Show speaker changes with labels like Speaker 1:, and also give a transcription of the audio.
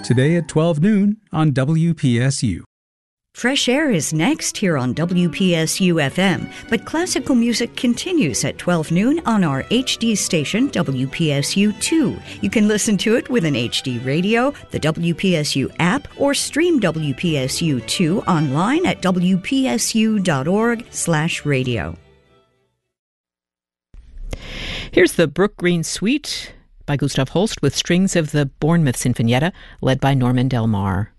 Speaker 1: Today at 12 noon on WPSU.
Speaker 2: Fresh Air is next here on WPSU FM, but classical music continues at 12 noon on our HD station, WPSU 2. You can listen to it with an HD radio, the WPSU app, or stream WPSU 2 online at wpsu.org/radio.
Speaker 3: Here's the Brook Green Suite by Gustav Holst with strings of the Bournemouth Sinfonietta, led by Norman Del Mar.